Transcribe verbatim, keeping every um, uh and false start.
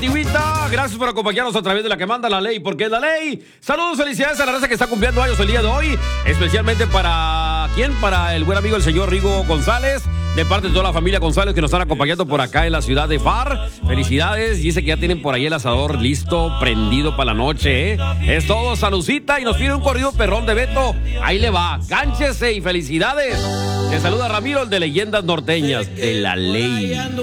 Tiguita, gracias por acompañarnos a través de la que manda la ley, porque es la ley. Saludos, felicidades a la raza que está cumpliendo años el día de hoy, especialmente para ¿quién? Para el buen amigo el señor Rigo González, de parte de toda la familia González que nos están acompañando por acá en la ciudad de Far. Felicidades, dice que ya tienen por ahí el asador listo, prendido para la noche, ¿eh? Es todo, saludcita, y nos pide un corrido perrón de Beto. Ahí le va, cánchese y felicidades. Te saluda Ramiro, el de Leyendas Norteñas de la Ley.